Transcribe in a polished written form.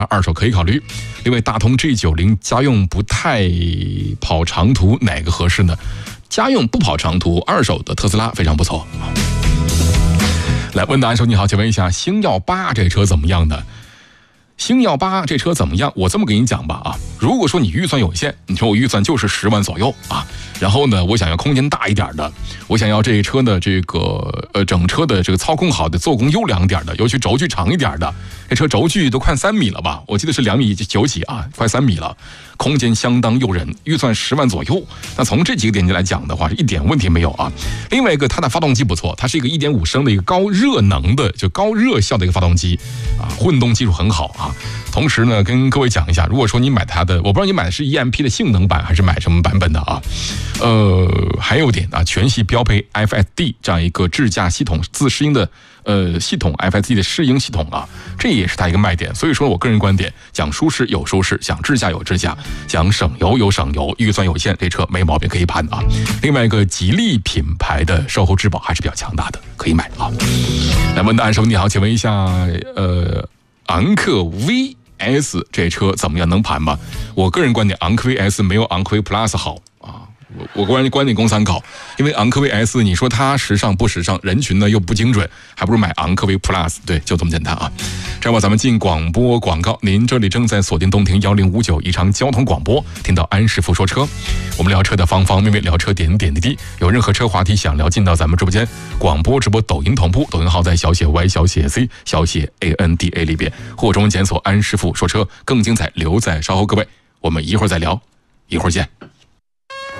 二手可以考虑。另外，大通 G90 家用不太跑长途，哪个合适呢？家用不跑长途，二手的特斯拉非常不错。来，问答案说你好，请问一下，星耀8这车怎么样呢？星耀8这车怎么样？我这么跟你讲吧啊，如果说你预算有限，你说我预算就是10万左右啊，然后呢，我想要空间大一点的，我想要这车的这个整车的这个操控好的，做工优良点的，尤其轴距长一点的，这车轴距都快3米了吧？我记得是2.9米几啊，快3米了，空间相当诱人，预算10万左右。那从这几个点来讲的话，是一点问题没有啊。另外一个，它的发动机不错，它是一个1.5升的一个高热能的，就高热效的一个发动机啊，混动技术很好啊。同时呢，跟各位讲一下，如果说你买它的，我不知道你买的是 EMP 的性能版还是买什么版本的啊？还有点啊，全系标配 FSD 这样一个智驾系统自适应的系统 FSD 的适应系统啊，这也是它一个卖点。所以说我个人观点，讲舒适有舒适，讲智驾有智驾，讲省油有省油，预算有限，这车没毛病可以盘啊。另外一个吉利品牌的售后质保还是比较强大的，可以买啊。来，问答案说你好，请问一下昂克 VS 这车怎么样，能盘吗？我个人观点，昂科威 S 没有昂科威 Plus 好啊。我观点供参考，因为昂科威 S 你说它时尚不时尚，人群呢又不精准，还不如买昂科威 Plus， 对，就这么简单啊。这样吧，咱们进广播广告，您这里正在锁定东亭1059宜昌交通广播，听到安师傅说车，我们聊车的方方面面，聊车点点滴滴，有任何车话题想聊，进到咱们直播间，广播直播抖音同步，抖音号在小写 Y 小写 C 小写 ANDA 里边，或中文检索安师傅说车，更精彩留在稍后，各位，我们一会儿再聊，一会儿见。